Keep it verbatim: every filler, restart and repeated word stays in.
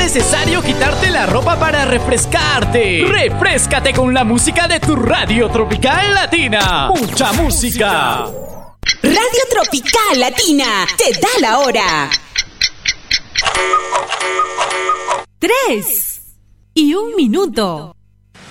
necesario quitarte la ropa para refrescarte. Refréscate con la música de tu Radio Tropical Latina. Mucha música. Radio Tropical Latina te da la hora. Tres y un minuto.